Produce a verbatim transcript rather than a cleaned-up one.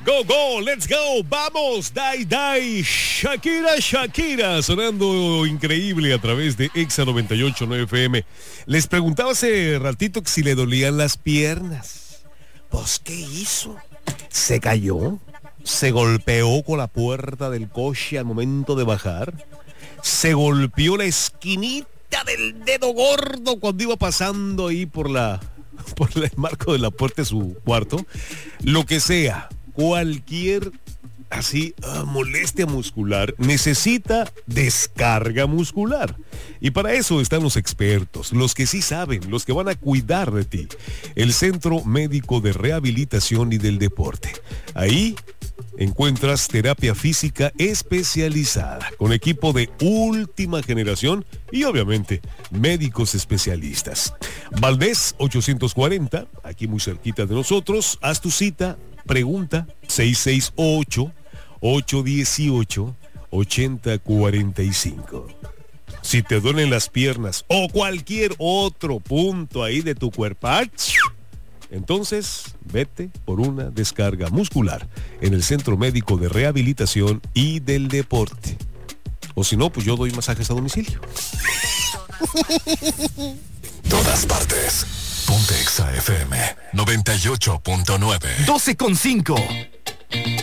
go, go, let's go, vamos, dai, dai, Shakira, Shakira, sonando increíble a través de Exa noventa y ocho punto nueve F M. Les preguntaba hace ratito que si le dolían las piernas. Pues, ¿qué hizo? ¿Se cayó? ¿Se golpeó con la puerta del coche al momento de bajar? ¿Se golpeó la esquinita del dedo gordo cuando iba pasando ahí por la... por el marco de la puerta de su cuarto? Lo que sea, cualquier así uh, molestia muscular necesita descarga muscular, y para eso están los expertos, los que sí saben, los que van a cuidar de ti. El Centro Médico de Rehabilitación y del Deporte. Ahí encuentras terapia física especializada con equipo de última generación y obviamente médicos especialistas. Valdés ochocientos cuarenta, aquí muy cerquita de nosotros. Haz tu cita, pregunta seis seis ocho, ocho uno ocho, ocho cero cuatro cinco. Si te duelen las piernas o cualquier otro punto ahí de tu cuerpo, entonces vete por una descarga muscular en el Centro Médico de Rehabilitación y del Deporte. O si no, pues yo doy masajes a domicilio. Todas partes. Ponte Exa F M noventa y ocho punto nueve. doce con cinco.